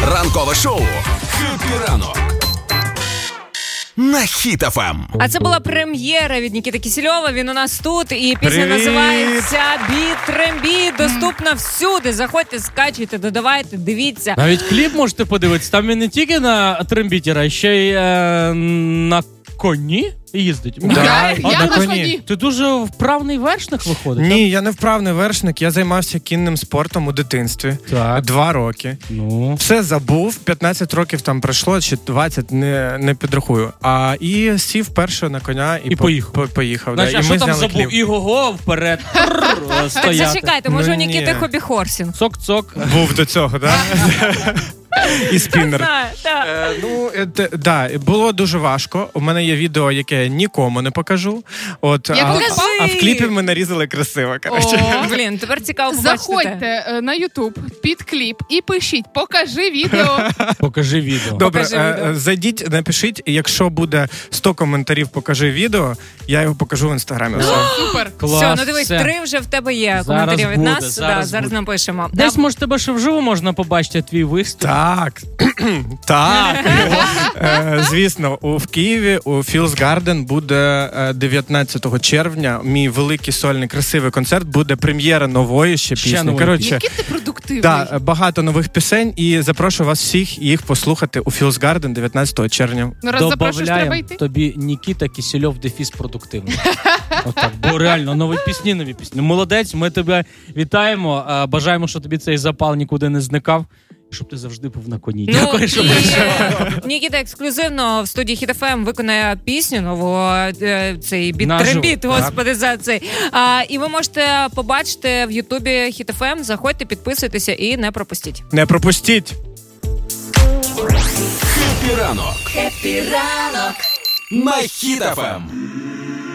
Ранкове шоу «Хеппі ранок» на Хіт FM. А це була прем'єра від Нікіти Кісельова. Він у нас тут. І пісня називається «Біт-трембіт». Доступна всюди. Заходьте, скачуйте, додавайте, дивіться. Навіть кліп можете подивитися. Там він не тільки на трембітера, а ще й на коні їздить. Я на коні. Ти дуже вправний вершник виходить? Ні, я не вправний вершник. Я займався кінним спортом у дитинстві. Так. 2 роки. Ну. Все забув. 15 років там пройшло, чи 20, не підрахую. І сів перше на коня і поїхав. Значить, І а ми що там зняли забув? кліп. Іго-го, вперед. Так Стояти. зачекайте, може у Ну, ні. Нікіти хобі-хорсінг? Цок-цок. Був до цього, так? І спіннер. Знаю, так. Було дуже важко. У мене є відео, яке я нікому не покажу. А в кліпі ми нарізали красиво. Блін, тепер цікаво побачити. Заходьте на YouTube під кліп і пишіть «Покажи відео». Покажи відео. Добре, зайдіть, напишіть, якщо буде 100 коментарів «Покажи відео», я його покажу в Інстаграмі. Супер. Клас. Все, ну дивись, 3 вже в тебе є коментарів від буде, нас. зараз Зараз буде. напишемо. Десь, може, тебе ще вживу можна побачити твій виступ. Так. Звісно, в Києві у Філс Гарден буде 19 червня мій великий сольний красивий концерт. Буде прем'єра нової ще пісні. нової. Який ти продуктивний. Так, багато нових пісень і запрошую вас всіх їх послухати у Філс Гарден 19 червня. Ну, раз запрошуєш, треба Добавляємо йти. тобі Нікіта Кісельов дефіс продуктивний. Отак, бо реально, нові пісні. Молодець, ми тебе вітаємо. Бажаємо, щоб тобі цей запал нікуди не зникав. Щоб ти завжди був на коні. Дякую, що прийшов. Нікіта ексклюзивно в студії Хіт FM виконає пісню нову, цей біт-трембіт, господи, за цей. І ви можете побачити в Ютубі Хіт FM. Заходьте, підписуйтеся і не пропустіть. Не пропустіть! «Хеппі ранок» на Хіт FM.